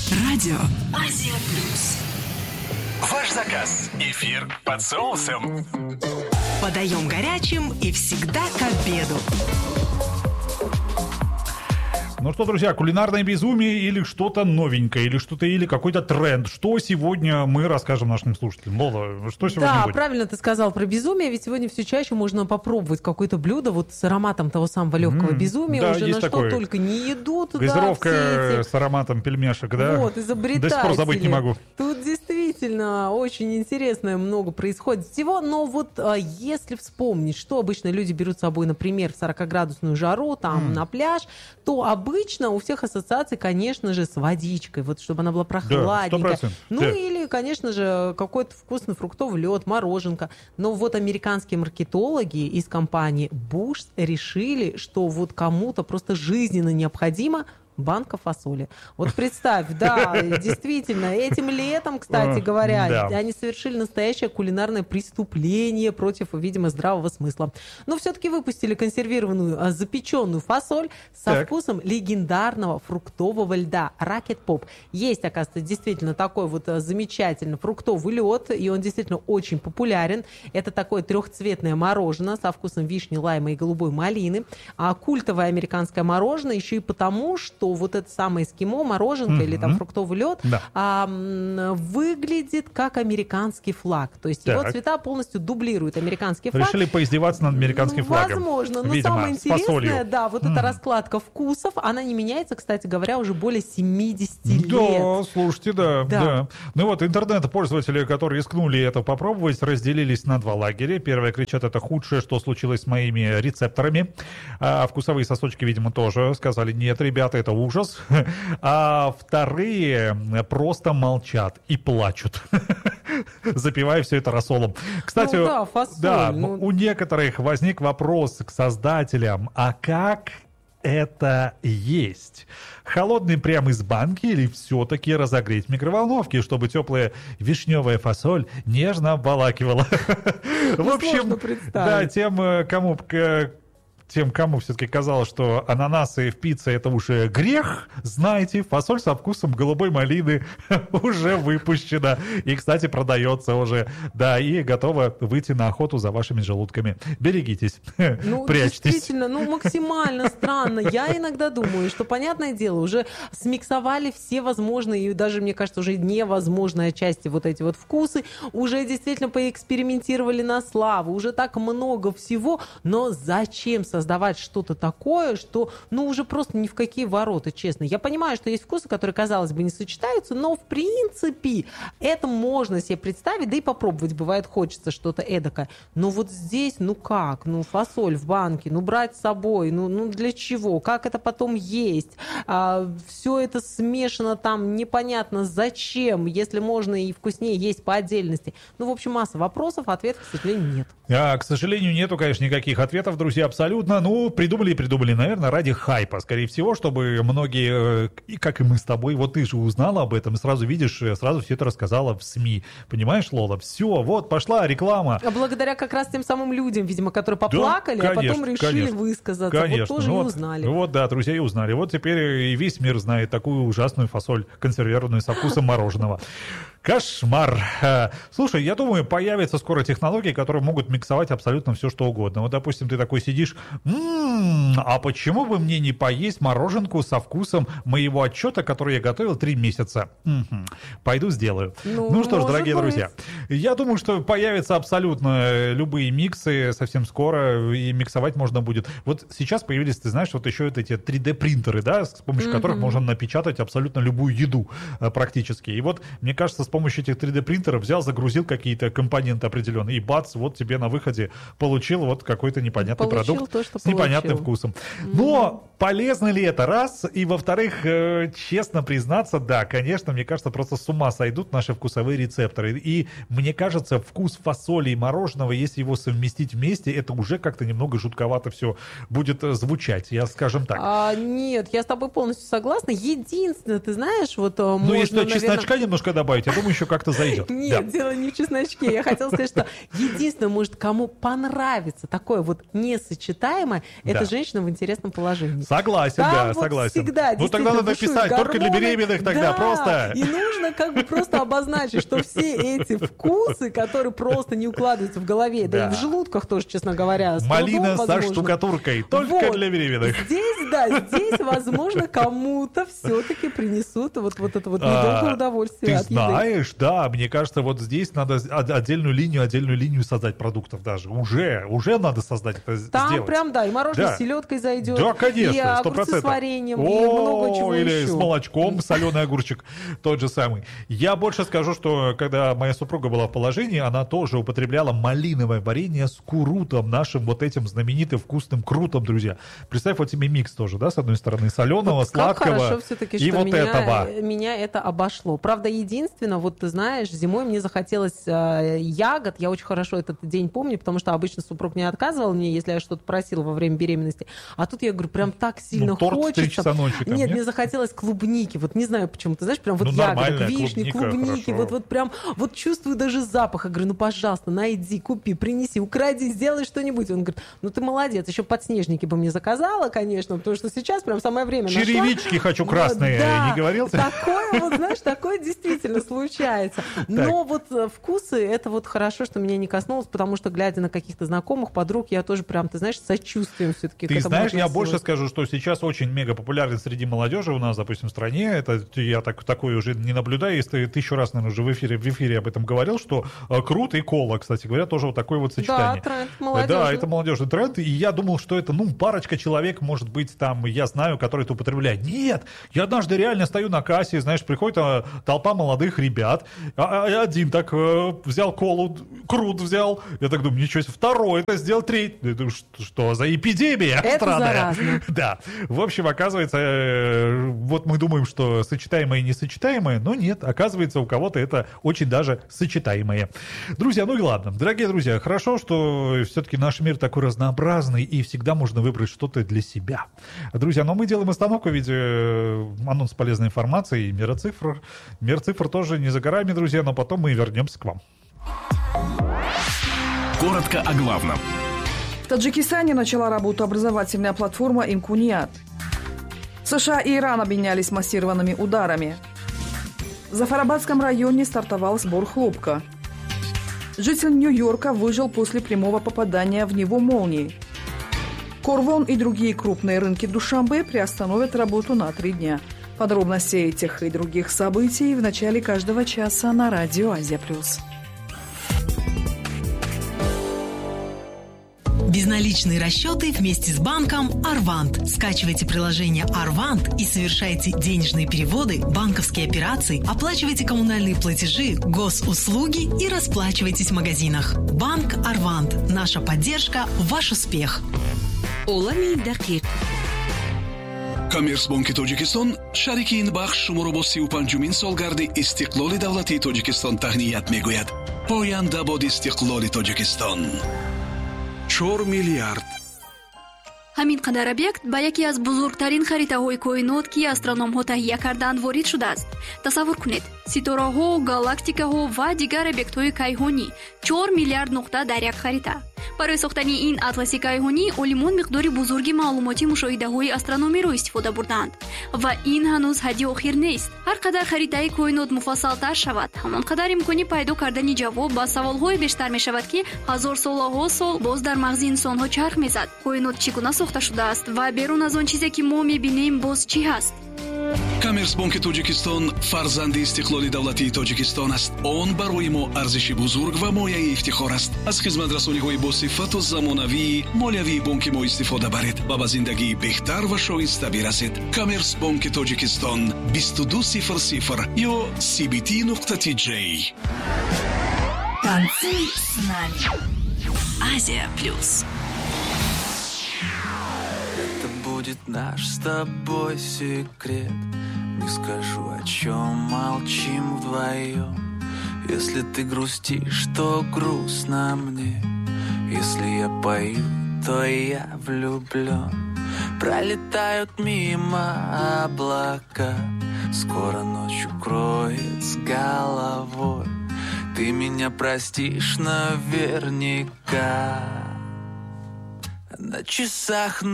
Радио Азия Плюс. Ваш заказ. Эфир под соусом. Подаем горячим и всегда к обеду. Ну что, друзья, кулинарное безумие или что-то новенькое, или какой-то тренд. Что сегодня мы расскажем нашим слушателям? Лола, что сегодня будет? Да, правильно ты сказал про безумие, ведь сегодня все чаще можно попробовать какое-то блюдо вот с ароматом того самого легкого безумия, да, уже на такое. что только не едут. Газировка да, с ароматом пельмешек, да? Вот, изобретатели. До сих пор забыть не могу. Тут действительно очень интересное много происходит всего, но вот если вспомнить, что обычно люди берут с собой, например, в 40-градусную жару, там, на пляж, то обычно у всех ассоциации, конечно же, с водичкой, вот чтобы она была прохладненькая. Да, 100%. Ну Да. или, конечно же, какой-то вкусный фруктовый лед, мороженка. Но вот американские маркетологи из компании Bush решили, что вот кому-то просто жизненно необходимо банка фасоли. Вот представь, да, действительно, этим летом, кстати говоря, Да. они совершили настоящее кулинарное преступление против, видимо, здравого смысла. Но все-таки выпустили консервированную запеченную фасоль со вкусом легендарного фруктового льда Rocket Pop. Есть, оказывается, действительно такой вот замечательный фруктовый лед, и он действительно очень популярен. Это такое трехцветное мороженое со вкусом вишни, лайма и голубой малины. А культовое американское мороженое еще и потому, что вот это самое эскимо, мороженка или там фруктовый лед выглядит как американский флаг. То есть его цвета полностью дублируют американский флаг. Решили поиздеваться над американским флагом. Возможно, но видимо, самое интересное, да, вот эта раскладка вкусов, она не меняется, кстати говоря, уже более 70 лет. Да, слушайте, да. Ну вот, интернет-пользователи, которые рискнули это попробовать, разделились на два лагеря. Первые кричат, это худшее, что случилось с моими рецепторами. А вкусовые сосочки, видимо, тоже сказали, нет, ребята, это ужас. А вторые просто молчат и плачут, запивая все это рассолом. Кстати, фасоль, у некоторых возник вопрос к создателям, а как это есть? Холодный прямо из банки или все-таки разогреть в микроволновке, чтобы теплая вишневая фасоль нежно обволакивала? В общем, да, тем, кому все-таки казалось, что ананасы в пицце это уже грех, знаете, фасоль со вкусом голубой малины уже выпущена. И, кстати, продается уже. Да, и готова выйти на охоту за вашими желудками. Берегитесь, прячьтесь. Действительно, максимально странно. Я иногда думаю, что, понятное дело, уже смиксовали все возможные, и даже, мне кажется, уже невозможные части вот эти вот вкусы, уже действительно поэкспериментировали на славу, уже так много всего, но зачем создавать что-то такое, что, уже просто ни в какие ворота, честно. Я понимаю, что есть вкусы, которые, казалось бы, не сочетаются, но, в принципе, это можно себе представить, да и попробовать, бывает, хочется что-то эдакое. Но вот здесь, как? Фасоль в банке, брать с собой, для чего? Как это потом есть? Все это смешано там, непонятно зачем, если можно и вкуснее есть по отдельности. В общем, масса вопросов, ответов, к сожалению, нет. К сожалению, нету, конечно, никаких ответов, друзья, абсолютно. Придумали, наверное, ради хайпа, скорее всего, чтобы многие, и как и мы с тобой, вот ты же узнала об этом, и сразу видишь, сразу все это рассказала в СМИ. Понимаешь, Лола? Все, вот, пошла реклама. А благодаря как раз тем самым людям, видимо, которые поплакали, да, конечно, а потом решили высказаться. Конечно. Вот тоже и узнали. Вот, да, друзья и узнали. Вот теперь и весь мир знает такую ужасную фасоль, консервированную со вкусом мороженого. Кошмар. Слушай, я думаю, появятся скоро технологии, которые могут миксовать абсолютно все, что угодно. Вот, допустим, ты такой сидишь, а почему бы мне не поесть мороженку со вкусом моего отчета, который я готовил 3 месяца? Пойду сделаю. Ну что ж, дорогие друзья, я думаю, что появятся абсолютно любые миксы совсем скоро, и миксовать можно будет. Вот сейчас появились, ты знаешь, вот еще вот эти 3D-принтеры, да, с помощью которых можно напечатать абсолютно любую еду практически. И вот, мне кажется, с помощью этих 3D-принтеров взял, загрузил какие-то компоненты определенные, и бац, вот тебе на выходе получил вот какой-то непонятный продукт с непонятным вкусом. Но полезно ли это? Раз. И во-вторых, честно признаться, да, конечно, мне кажется, просто с ума сойдут наши вкусовые рецепторы. И мне кажется, вкус фасоли и мороженого, если его совместить вместе, это уже как-то немного жутковато все будет звучать, скажем так. Нет, я с тобой полностью согласна. Единственное, ты знаешь, вот можно, если чесночка немножко добавить, я думаю, еще как-то зайдет. Нет, дело не в чесночке. Я хотела сказать, что единственное, может, кому понравится такое вот несочетаемое, это женщина в интересном положении. Согласен, Там да, вот согласен. всегда Ну тогда надо бушуют писать только для гормоны. беременных тогда, Да, просто. и нужно как бы просто обозначить, что все эти вкусы, которые просто не укладываются в голове, да Да. и в желудках тоже, честно говоря, с Малина трудом со возможно. штукатуркой, только Вот. для беременных. Здесь, возможно, кому-то все-таки принесут вот это вот А, недолгое удовольствие Ты от еды. знаешь, да, мне кажется, вот здесь надо отдельную линию создать продуктов даже. Уже надо создать это Там сделать. прям, да, и мороженое Да. с селедкой зайдет. Да, конечно, и огурцы 100%. с вареньем, и много чего Или еще. с молочком, соленый огурчик, тот же самый. Я больше скажу, что когда моя супруга была в положении, она тоже употребляла малиновое варенье с курутом, нашим вот этим знаменитым вкусным крутом, друзья. Представь вот себе микс тоже, да, с одной стороны соленого, Вот как сладкого хорошо все-таки, и что вот этого. меня это обошло. Правда, единственное, вот ты знаешь, зимой мне захотелось ягод. Я очень хорошо этот день помню, потому что обычно супруг не отказывал мне, если я что-то просила во время беременности. А тут я говорю, прям так сильно торт в 3 хочется. часа ночи там, Нет, нет? мне захотелось клубники. Вот не знаю почему. Ты знаешь, прям вот Ну, ягодок, нормальная вишни, клубника, клубники. хорошо. Вот прям, вот чувствую даже запах. Я говорю, ну, пожалуйста, найди, купи, принеси, укради, сделай что-нибудь. Он говорит, ну, ты молодец. Еще подснежники бы мне заказала, конечно, потому что сейчас прям самое время нашла. Черевички хочу красные, Да, не говорил ты? такое, вот, знаешь, такое действительно случается. Но вот вкусы, это вот хорошо, что меня не коснулось, потому что, глядя на каких-то знакомых, подруг, я тоже прям, ты знаешь, с сочувствием все-таки к Ты этому знаешь, я относилась. больше скажу, что сейчас очень мега популярен среди молодежи у нас, допустим, в стране. Это я такое уже не наблюдаю. Если ты 1000 раз, наверное, уже в эфире об этом говорил, что крут и кола, кстати говоря, тоже вот такое вот сочетание. Да, тренд молодежи. Да, это молодежный тренд. И я думал, что это, парочка человек, может быть, там, я знаю, которые это употребляют. Нет! Я однажды реально стою на кассе, знаешь, приходит толпа молодых ребят. Один так взял колу, крут взял. Я так думаю, ничего себе. Второй это сделал, третий. Я думаю, что за эпидемия Это странная? заразно. Да. В общем, оказывается, вот мы думаем, что сочетаемое и несочетаемое, но нет, оказывается, у кого-то это очень даже сочетаемое. Друзья, ну и ладно. Дорогие друзья, хорошо, что все-таки наш мир такой разнообразный, и всегда можно выбрать что-то для себя. Друзья, но мы делаем остановку, ведь анонс полезной информации и мир цифр. Мир цифр тоже не за горами, друзья, но потом мы вернемся к вам. Коротко о главном. В Таджикистане начала работу образовательная платформа «Имкуният». США и Иран обменялись массированными ударами. В Зафарабадском районе стартовал сбор хлопка. Житель Нью-Йорка выжил после прямого попадания в него молнии. Корвон и другие крупные рынки Душанбе приостановят работу на 3 дня. Подробности этих и других событий в начале каждого часа на радио Азия+. Безналичные расчеты вместе с банком Арвант. Скачивайте приложение Арвант и совершайте денежные переводы, банковские операции, оплачивайте коммунальные платежи, госуслуги и расплачивайтесь в магазинах. Банк Арвант. Наша поддержка – ваш успех. Олами дақиқ. Коммерцбанки Тоҷикистон шарики ин бахш шуморо бо 35-умин солгарди истиқлоли давлатии Тоҷикистон таҳният мегӯяд. Поянда бод истиқлоли Тоҷикистон. 4 миллиард. ҳамин қадар объект ба яке аз бузургтарин харитаҳои коинот ки астрономҳо таҳия карданд ворид шудааст. тасаввур кунед, ситораҳо, галактикаҳо ва дигар объектҳои кайҳонӣ 4 миллиард нуқта дар як харита. барои сохтани ин атласи кайҳонӣ олимон миқдори бузурги маълумоти мушоҳидаҳои астрономиро истифода бурданд. ва ин ҳанӯз ҳадди охир нест. ҳар қадар харитаи коинот муфассалтар шавад, ҳамон қадар имкони пайдо кардани ҷавоб ба саволҳое бештар мешавад ки ҳазорсолаҳо сол боз дар мағзи инсонҳо чарх мезад. коинот чӣ гуна сохта шудааст ва берун аз он чизе ки мо мебинем боз чӣ ҳаст? Коммерцбанки Тоҷикистон фарзанди истиқлоли давлатии Тоҷикистон аст. Он барои мо арзиши бузург ва мояи ифтихор аст. аз хизматрасониҳои босифату замонавии молиявии бонки мо истифода баред ва ба зиндагии беҳтар ва шоиста бирасед. Коммерцбанки Тоҷикистон 2200 ё cbt.tj. Танцуй с нами. Азия плюс. Это будет наш с тобой секрет. Не скажу, о чем молчим вдвоем. Если ты грустишь, то грустно мне. Если я пою, то я влюблен. Пролетают мимо облака, скоро ночь укроет с головой. Ты меня простишь наверняка. На часах